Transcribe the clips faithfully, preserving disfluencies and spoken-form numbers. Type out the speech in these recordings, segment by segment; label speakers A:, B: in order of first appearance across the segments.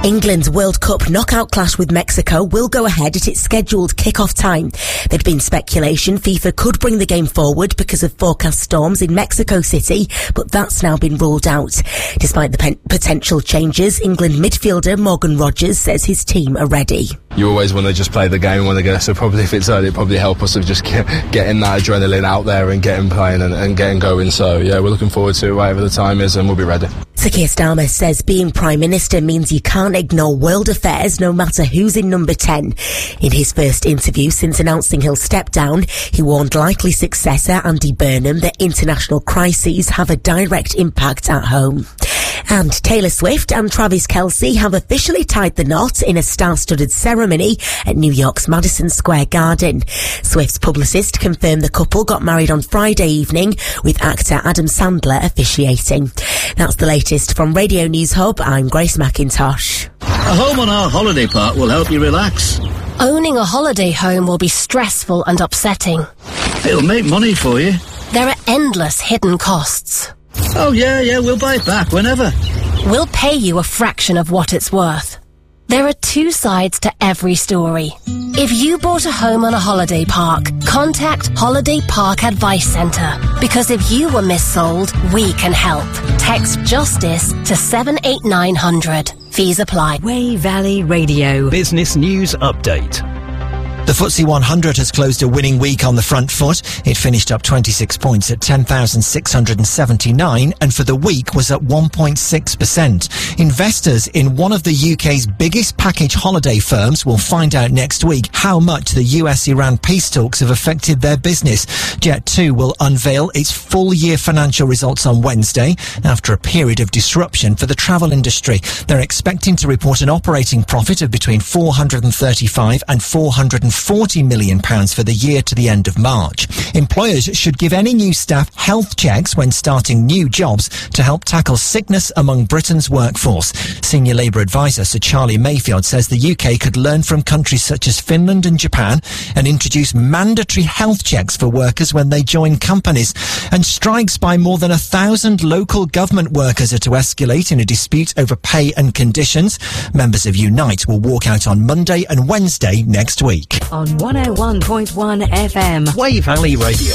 A: England's World Cup knockout clash with Mexico will go ahead at its scheduled kick-off time. There'd been speculation FIFA could bring the game forward because of forecast storms in Mexico City, but that's now been ruled out. Despite the pen- potential changes, England midfielder Morgan Rogers says his team are ready.
B: You always want to just play the game when they get, so probably if it's early, it'd probably help us of just get, getting that adrenaline out there and getting playing and, and getting going. So yeah, we're looking forward to it, whatever the time is, and we'll be ready.
A: Sir Keir Starmer says being Prime Minister means you can't ignore world affairs no matter who's in number ten. In his first interview since announcing he'll step down, he warned likely successor Andy Burnham that international crises have a direct impact at home. And Taylor Swift and Travis Kelce have officially tied the knot in a star-studded ceremony at New York's Madison Square Garden. Swift's publicist confirmed the couple got married on Friday evening, with actor Adam Sandler officiating. That's the latest from Radio News Hub. I'm Grace McIntosh.
C: A home on our holiday park will help you relax.
D: Owning a holiday home will be stressful and upsetting.
C: It'll make money for you.
D: There are endless hidden costs.
C: Oh, yeah, yeah, we'll buy it back whenever.
D: We'll pay you a fraction of what it's worth. There are two sides to every story. If you bought a home on a holiday park, contact Holiday Park Advice Centre. Because if you were missold, we can help. Text JUSTICE to seven eight nine hundred. Fees apply.
E: Wey Valley Radio.
F: Business News Update.
G: The F T S E one hundred has closed a winning week on the front foot. It finished up twenty-six points at ten thousand six hundred seventy-nine and for the week was at one point six percent. Investors in one of the U K's biggest package holiday firms will find out next week how much the U S Iran peace talks have affected their business. Jet two will unveil its full year financial results on Wednesday after a period of disruption for the travel industry. They're expecting to report an operating profit of between four hundred thirty-five and four hundred forty million pounds for the year to the end of March. Employers should give any new staff health checks when starting new jobs to help tackle sickness among Britain's workforce. Senior Labour advisor Sir Charlie Mayfield says the U K could learn from countries such as Finland and Japan and introduce mandatory health checks for workers when they join companies. And strikes by more than a thousand local government workers are to escalate in a dispute over pay and conditions. Members of Unite will walk out on Monday and Wednesday next week.
E: On one oh one point one F M.
F: Wey Valley Radio.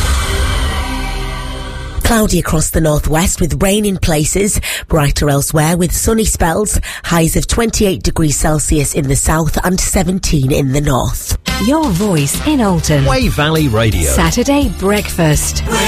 A: Cloudy across the northwest with rain in places, brighter elsewhere with sunny spells, highs of twenty-eight degrees Celsius in the south and seventeen in the north.
E: Your voice in Alton.
F: Wey Valley Radio.
E: Saturday breakfast.